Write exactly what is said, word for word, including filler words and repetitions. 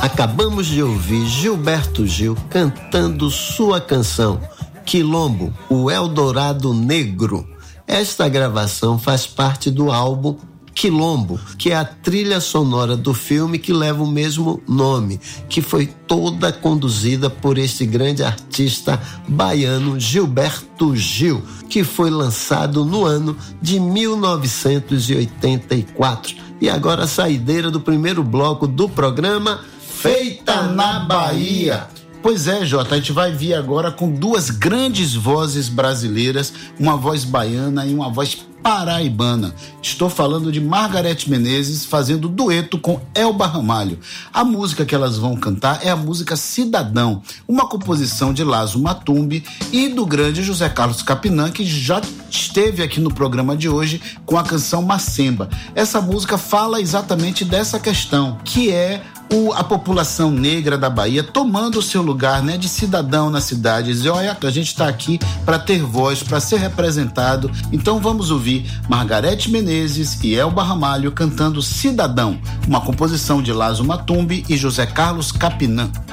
Acabamos de ouvir Gilberto Gil cantando sua canção Quilombo, o Eldorado Negro. Esta gravação faz parte do álbum Quilombo, que é a trilha sonora do filme que leva o mesmo nome, que foi toda conduzida por este grande artista baiano Gilberto Gil, que foi lançado no ano de mil novecentos e oitenta e quatro. E agora a saideira do primeiro bloco do programa Feita na Bahia. Pois é, Jota, a gente vai vir agora com duas grandes vozes brasileiras, uma voz baiana e uma voz paraibana. Estou falando de Margareth Menezes fazendo dueto com Elba Ramalho. A música que elas vão cantar é a música Cidadão, uma composição de Lazo Matumbi e do grande José Carlos Capinã, que já esteve aqui no programa de hoje com a canção Macemba. Essa música fala exatamente dessa questão, que é O, a população negra da Bahia tomando o seu lugar, né, de cidadão na cidade. Dizer, olha, a gente está aqui para ter voz, para ser representado. Então vamos ouvir Margareth Menezes e Elba Ramalho cantando Cidadão, uma composição de Lazo Matumbi e José Carlos Capinã.